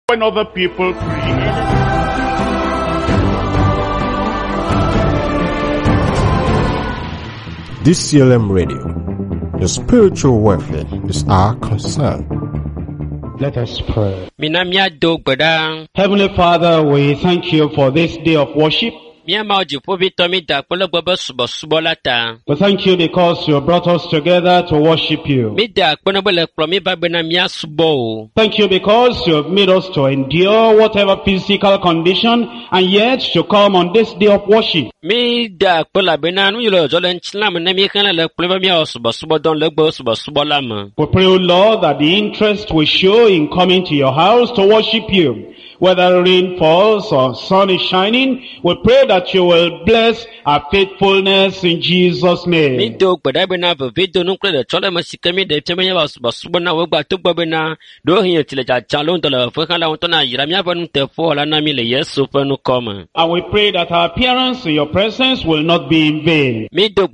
when other people preach. DCLM Radio. Your spiritual welfare is our concern. Let us pray. Minamia Heavenly Father, we thank you for this day of worship. We thank you because you brought us together to worship you. Thank you because you have made us to endure whatever physical condition and yet to come on this day of worship. We pray O Lord that the interest we show in coming to your house to worship you, whether rain falls or sun is shining, we pray that you will bless our faithfulness in Jesus' name. And we pray that our appearance in your presence will not be in vain.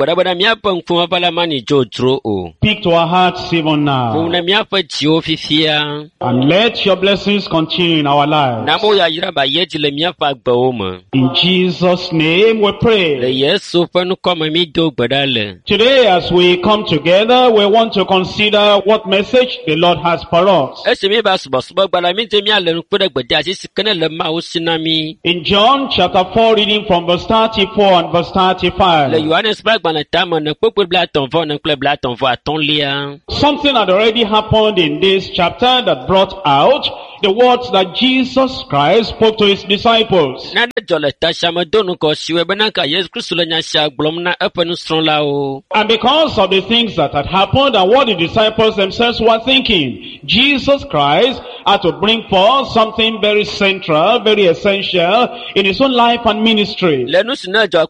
Speak to our hearts even now. And let your blessings continue in our lives. In Jesus' name we pray. Today as we come together, we want to consider what message the Lord has for us. In John chapter 4, reading from verse 34 and verse 35. Something had already happened in this chapter that brought out the words that Jesus Christ spoke to his disciples. And because of the things that had happened and what the disciples themselves were thinking, Jesus Christ had to bring forth something very central, very essential in his own life and ministry. He came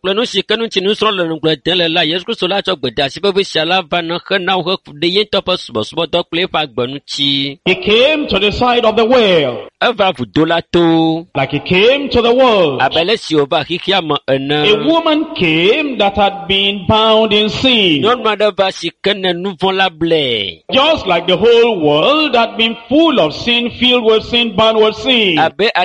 to the side of the well, like he came to the world. A woman came that had been bound in sin, just like the whole world had been full of sin, filled with sin, bound with sin.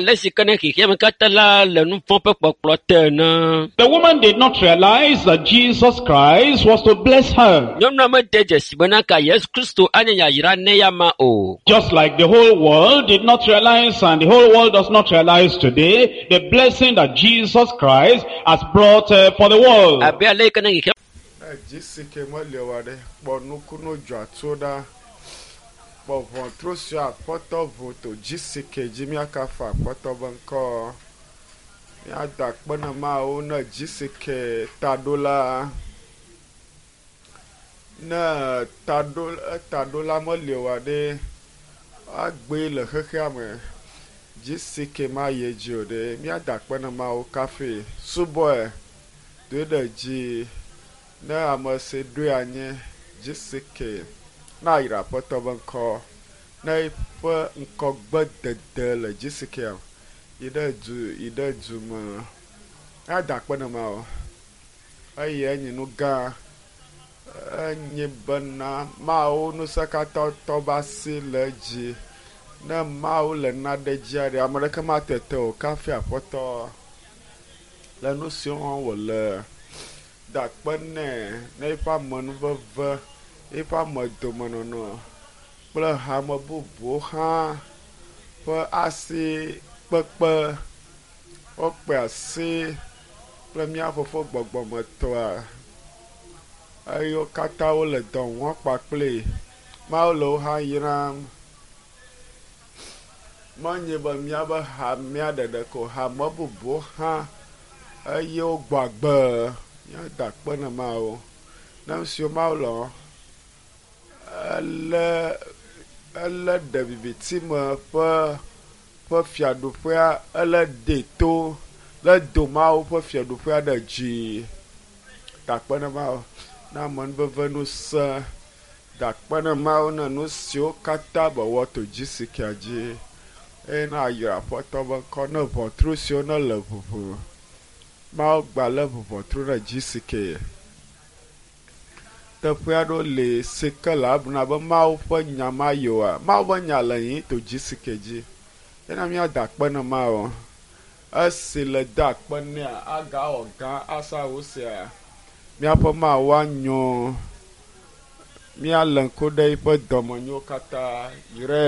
The woman did not realize that Jesus Christ was to bless her, just like the whole world did not realize, and the whole world does not realize today, the blessing that Jesus Christ has brought for the world. Jisike ma yejo de mi adakpena ma o cafe suboy de ji na amase do anye jisike na ira poto banko na ifa nko gbedede le jisike ide ju ma adakpena ma o aye anyi no ga anyi bana ma o no sakata to basi leji na maule na dejari amareka matete o cafe apoto la notion wala da penne na ipa monu veve ipa modo monono pla ha mabubu ha pa asi pepe o pe asi premier fofo gbogbo moto a ayo kata o le don won pa ple maulo ha yiram Manye ba miaba ha miada de ko ha mabubu ha ayo gbagba ya dakpana mao na sio maulo ala de bibiti ma pa fiadu fa ala de to la do mao pa fiadu fa da ji dakpana mao na mon bevenu sa dakpana mao na no sio kata ba woto jisiki aje na ya poto kono potrucio na levuvu ma gba levuvu tru na jisike te puado le sekala abuna ba ma fa nyama yo a ma ba nyala yin to jisike ji ena míada kpene ma o esi le da kpenea aga ọga asa wosia míaƒe mawo anyo míale ŋku ɖe yiƒe dɔmenyo katã yire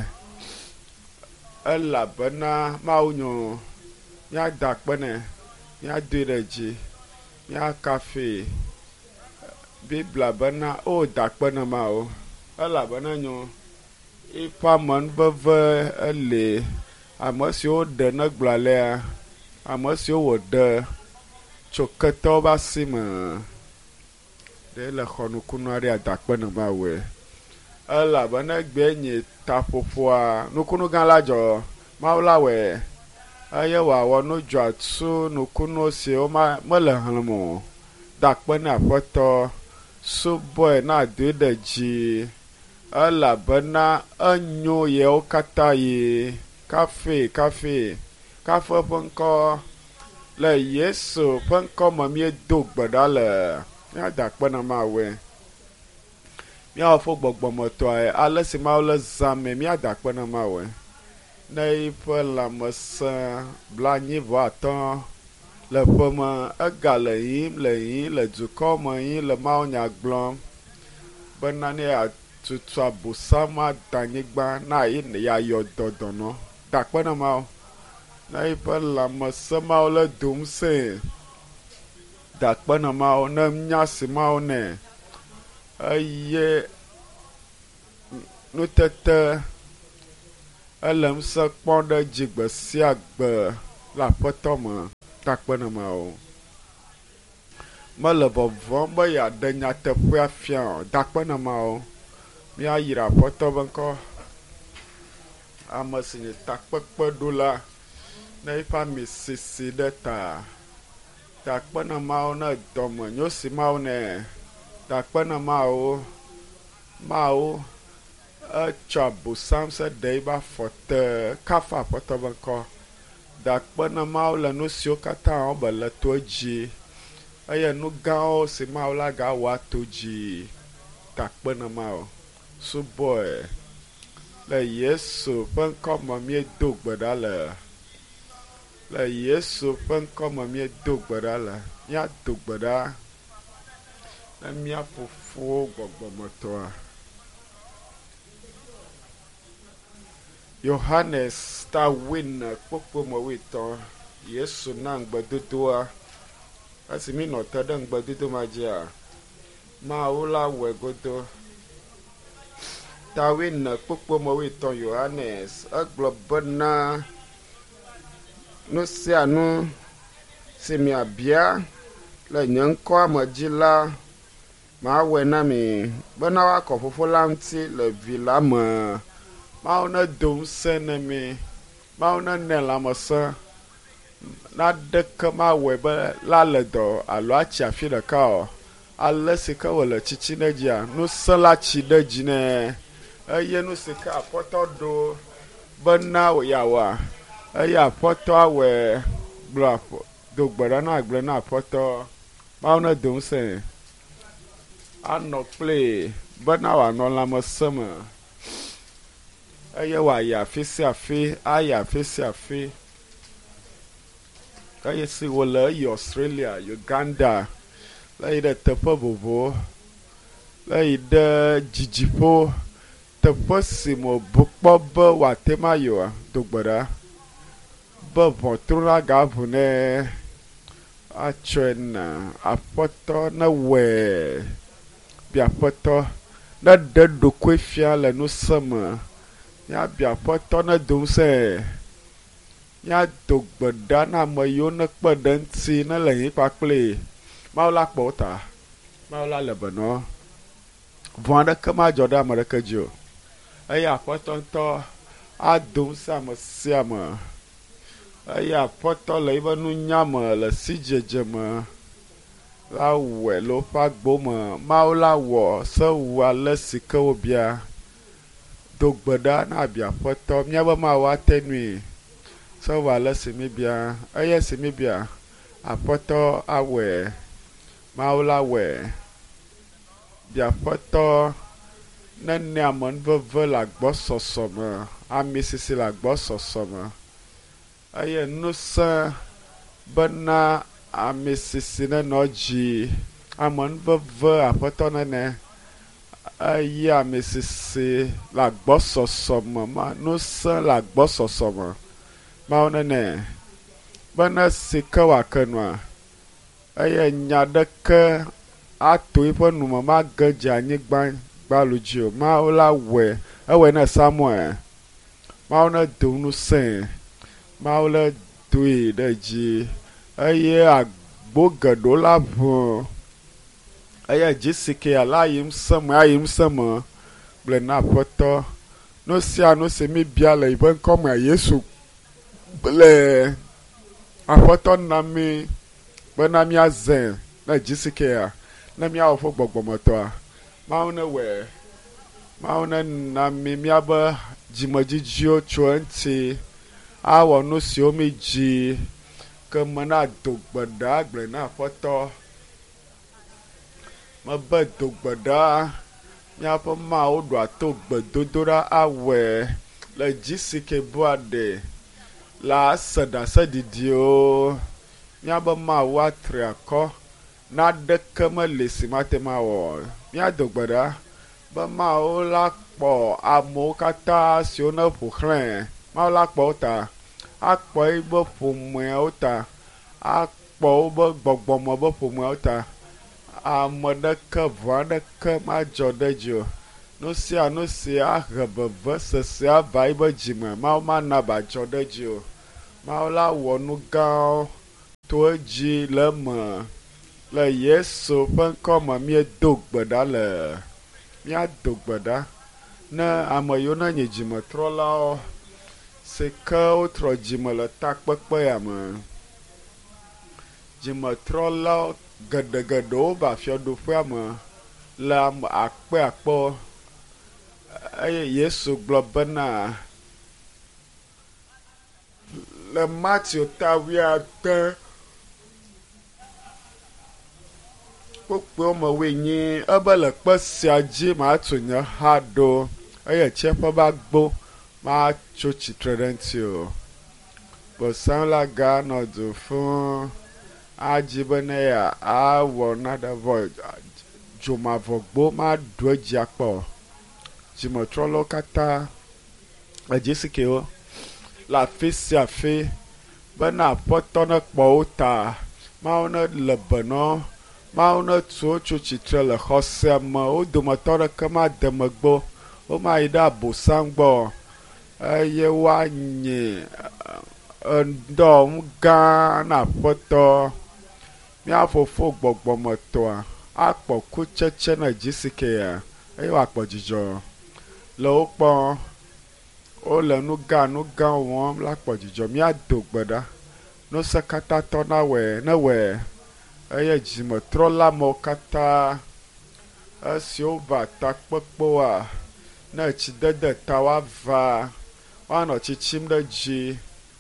elabena mawo nyo míada kpene míadoe ɖe dzi míakafe bibla bena o da kpene mawo elabena nyo iƒe amenuveve ele ame siwo ɖe ne gblɔlea ame siwo wòɖe tso ketɔwo ƒe asi me ɖe le xɔnukunu aɖe adakpene mawoe elabena egbe nye taƒoƒoa nukunu gã la dzɔ mawo la wɔe eye wòawɔ nu dzɔatsu nukunu siwo mele xlẽm o dakpene aƒetɔ subɔe na doe ɖe dzi elabena enyo yewo katã yi kafe ƒe ŋkɔ le Yesu ƒe ŋkɔ me míedo gbe ɖa le míada kpene mawoe míawɔ fo gbɔgbɔmetɔe ale si mawo le zãme míada kpene mawoe ne yiƒe lãmesẽ 85 le ƒe me egale yim le dukɔ me yim le mawo nya gblɔm bena ne atutu abosama da anyigba na yi yayɔ dɔdɔnɔ da kpene mawo ne yiƒe lãmesẽ mawo le dom se da kpene mawo ne nya si mawo nɛ eye nutete ele ŋusẽ kpɔm ɖe dzi gbe sia gbe le aƒetɔ me da kpene mawo mele vɔvɔm be yeaɖe nyateƒea fia o da kpene mawo míayra aƒetɔ ƒe ŋkɔ ame si nye takpekpe ɖola ne yiƒe ami sisi ɖe ta da kpene mawo ne dɔme nyo si mawo nɛ da kpene mawo etsɔ abosam se ɖe yiƒe afɔ te kafa aƒetɔ ƒe ŋkɔ da kpene mawo le nu siwo katã wɔm be le to dzi eye nu gãwo si mawo la gawɔ ato dzi da kpene mawo subɔe le Yesu ƒe ŋkɔ me míedo gbe ɖa le Yesu ƒe ŋkɔ me míedo gbe ɖa le míado gbe ɖa ne mía fofowo gbɔgbɔmetɔa Yohanes ta win kpokpo me witɔ Yesu na ŋgbedodoa esi mi nɔ te ɖe ŋgbedodo ma dzia mawo la wɔe godo ta win kpokpo me witɔ Yohanes egblɔ bena nu sia nu si miabia le nye ŋkɔa me dzi la mawɔe na mi bena woakɔ fofo la ŋuti le vi la me mawo ne dom se ne mi mawo ne nɛ lãmesẽ naɖeke mawɔe be la le dɔ alo atsi afi ɖeka o ale si ke wòle tsitsi ɖe dzia nusẽ la tsi ɖe dzi nɛ eye nu si ke aƒetɔ ɖo bena yeawɔa eye aƒetɔ awɔe do gbe ɖa na agble na aƒetɔ mawo ne dom se anɔ kpli bena wòanɔ lãmesẽ me eye wòayi afi sia afi ayi afi sia afi eye si wòle eyi Australia Uganda le yi ɖe teƒe vovowo le yi ɖe dzidziƒo teƒe si me bu kpɔ be wòate ma yoa do gbe ɖa be ʋɔtrula gaʋu nɛ atsɔe na aƒetɔ ne wɔe bi aƒetɔ ne ɖe ɖokoe fia le nusẽ me míabi aƒetɔ ne dom se míado gbe ɖa na ame yiwo ne kpe ɖe ŋuti ne le yi kpakple mawo la kpɔ ta mawo la le benɔ vɔ̃ aɖeke madzɔ ɖe ame ɖeke dzi o eye aƒetɔ ŋutɔ adom se ame sia me eye aƒetɔ le yiƒe nunya me le sidzedze me la wɔe le woƒe agbo me mawo la wɔ sewu ale si ke wobia do gbe ɖa na abi aƒetɔ míabe mawo ate nui sewu ale si mi bia eye si mi bia aƒetɔ awɔe mawo la wɔe bi aƒetɔ nene amenuveve le agbɔsɔsɔ me Amesisi le agbɔsɔsɔ me. Eye ŋusẽ bena amesisi nenɔ dzi ame nuveve aƒetɔ nene. Eye amesisi le agbɔsɔsɔ me ma ŋusẽ le agbɔsɔsɔ me. Mawu nene bena si ke wòake nua. Eye nya ɖeke ato eƒe nume mage dze anyigba gbalu dzi o. Mawu la wɔe, ewɔe ne Samuel. Mawu ne do ŋusẽ. Mawu le doe ɖe dzi. Eye agbo geɖewo la ʋu. Eye dzi si ke la yim seme ayim seme gblɔ na aƒetɔ. Nu sia nu si mi bia le yiƒe ŋkɔ me Yesu le aƒetɔ na mi bena miazẽ ne dzi si ke ne miawɔ ƒe gbɔgbɔmetɔa. Mawu ne wɔe. Mawu ne na mi miabe dzimedzidziwo tso eŋuti. Awɔ nu siwo mi dzi ke me na do gbe ɖa gblɔ na aƒetɔ. Mebe do gbe ɖa miaƒe mawo ɖoa to gbedodoɖa awɔe le dzi si ke bua ɖe le ase ɖaseɖiɖiwo. Miabe mawo atri akɔ. Naɖeke meli si mate mawɔ. Miado gbe ɖa be mawo la kpɔ amewo katã siwo ne ƒo xlãe. Mawu la kpɔ wo ta. Akpɔ yibe ƒomeawo ta. Akpɔ wobe gbɔgbɔme be ƒomeawo ta. Ame ɖeke vɔ aɖeke madzɔ ɖe dzi o. Nu sia nu si ahe veve sese ava yibe dzime. Mawu mana badzɔ ɖe dzi o. Mawu la wɔ nu gãwo to edzi le eme. Le Yesu ƒe ŋkɔ me miedo gbe ɖa le. Miado gbe ɖa ne ame yiwo ne nye dzimetrɔlawo si ke wotrɔ dzime le takpekpe ya me. Dzimetrɔlawo geɖegeɖewo va fiaɖoƒea me le akpe akpe. Eye Yesu gblɔ bena le Matthew 10 kpokpewo me 8 ebe le kpe sia dzi matu nye ha ɖo. Eye tsiẽƒe be agbo matso tsitre ɖe eŋuti o. Bosam la ganɔ du fũu adzi be ne ya awɔ naɖe vɔ dzomavɔgbo maɖu edzi akpɔ. Dzimetrɔlawo katã edzi si ke wo le afi sia afi bena aƒetɔ ne kpɔ wo ta. Mawu ne le be nɔ. Mawu ne tu wo tso tsitre le xɔ sia me. Wo dometɔ ɖeke made megbe. Womayi ɖe Abosam gbɔ. Eye woanye ŋdɔ gã na aƒetɔ. Mia fofo gbɔgbɔmetɔa akpɔ kutsetse ne dzi si ke ya. Eye woakpɔ dzidzɔ le wo kpɔ. Wole nu gã wɔm la kpɔ dzidzɔ. Miado gbe ɖa. Ŋusẽ katã tɔ na wɔe ne wɔe. Eye dzimetrɔla mewo katã esiwo va takpekpewoa ne tsidede ta woava woanɔ tsitsim ɖe dzi.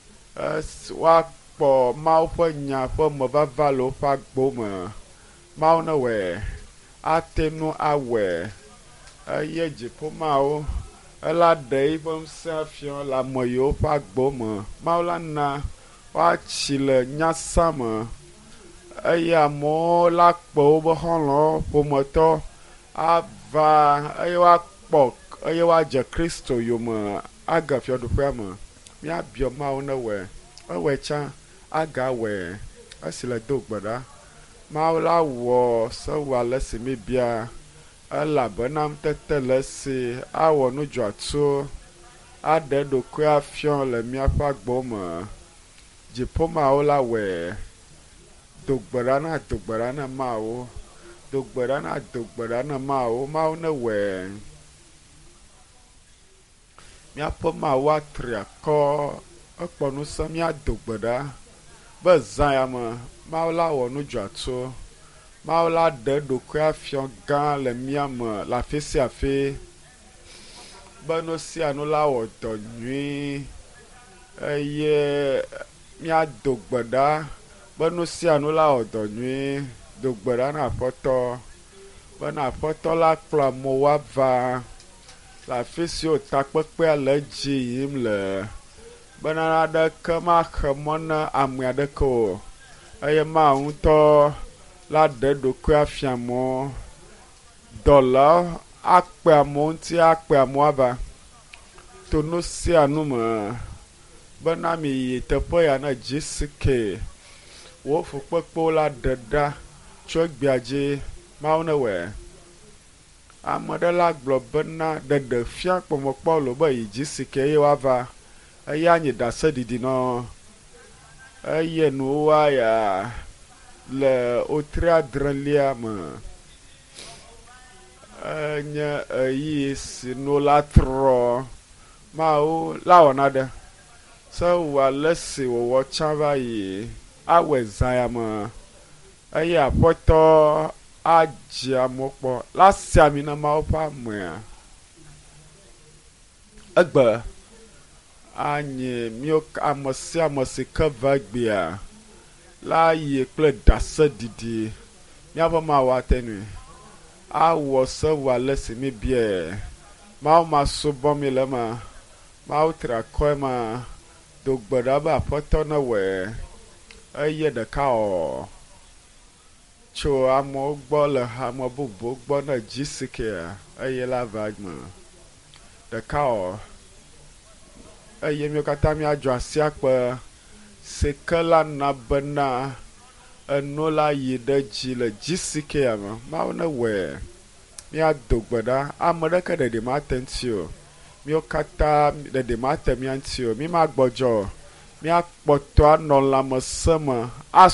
Woakpɔ Mawu ƒe nya ƒe mevava le woƒe agbo me. Mawu ne wɔe. Ate nu awɔe. Eye dziƒo mawo ela ɖe yiƒe ŋusẽ afiɔ le ame yiwo ƒe agbo me. Mawu la na woatsi le nyasa me. Eye amewo la kpɔ wobe xɔlɔ̃ ƒometɔ ava eye woakpɔ eye woadze Kristo yome age fiaɖoƒea me. Miabiɔ Mawu ne wɔe. Ewɔe tsã aga wɔe. Esi le do gbe ɖa. Mawu la wɔ sewɔ ale si mi bia. Elabena tete le esi awɔ nu dzɔatsu aɖe ɖokui afiɔ le miaƒe agbo me. Dziƒo mawo la wɔe. Do gbe ɖa na do gbe ɖa na Mawu. Do gbe ɖa na do gbe ɖa na Mawu. Mawu ne wɔe. Miaƒe Mawu atri akɔ. Ekpɔ ŋusẽ miado gbe ɖa be zã ya me Mawu la wɔ nu dzɔatsu. Mawu la ɖe ɖokui afiɔ gã le mia me le afi sia afi. Be nu sia nu la wɔ dɔ nyui. Eye miado gbe ɖa be nu sia nu la wɔ dɔ nyui. Do gbe ɖa na aƒetɔ. Bena aƒetɔ la kplɔ amewo woava. la afi si wo takpekpea le edzi yim le bena aɖeke maxe mɔ na ame aɖeke o eye Mawu ŋutɔ la ɖe ɖokui afia mɔ dɔlawo akpe amewo ŋuti akpe amewo ava to nu sia nu me bena mi yi teƒe ya ne dzi si ke wo fukpekpewo la ɖe ɖa tso egbea dzi Mawu ne wɔe. Ame ɖe la gblɔ bena ɖeɖe fia kpɔmɔkpɔ lo be yi dzi si ke eye woava eya nye ɖaseɖiɖi nɔ eye nuwoa ya le wotri 7 me enye eyi si nu la trɔ Mawu la wɔ naɖe se wɔ ale si wòwɔ tsã va yi awɔe zã ya me eye Aƒetɔ adze amewo kpɔ la si ami na Mawu ƒe amea egbe anye mio ame sia ame si ke va egbea la yi kple ɖaseɖiɖi míaƒe Mawu ate ŋui awɔ se wɔ ale si mi biae Mawu ma subɔ mi le ma Mawu tri akɔe ma do gbe ɖa be Aƒetɔ ne wɔe eye ɖeka wɔ tso amewo gbɔ le ame bubuwo gbɔ ne dzi si kea eye la va me ɖeka wɔ eye mío katã míadzɔ asi akpe si ke la na bena enu la yi ɖe dzi le dzi si kea me Mawu ne wɔe míado gbe ɖa ame ɖeke ɖeɖi mate ŋuti o mío katã ɖeɖi mate mía ŋuti o mi magbɔdzɔ míakpɔtɔ anɔ lãmesẽ me